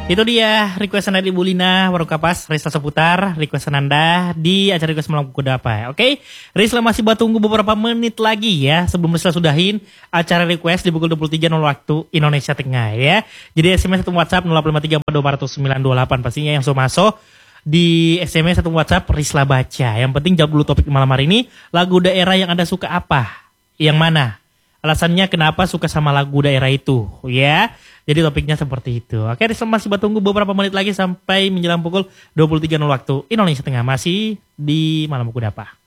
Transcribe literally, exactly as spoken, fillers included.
Itu dia requestan dari Ibu Lina Warukapas, Risla seputar requestan Anda di acara request malam kuda apa. Oke, Risla masih buat tunggu beberapa menit lagi ya sebelum Risla sudahin acara request di pukul dua puluh tiga nol waktu Indonesia Tengah ya. Jadi S M S atau WhatsApp nol delapan lima tiga empat dua empat sembilan dua delapan pastinya yang so masuk di S M S atau WhatsApp Risla baca. Yang penting jawab dulu topik malam hari ini, lagu daerah yang Anda suka apa? Yang mana? Alasannya kenapa suka sama lagu daerah itu ya. Jadi topiknya seperti itu. Oke, Risla masih tunggu beberapa menit lagi sampai menjelang pukul dua puluh tiga nol waktu Indonesia Tengah. Masih di Malam Kuda Apa.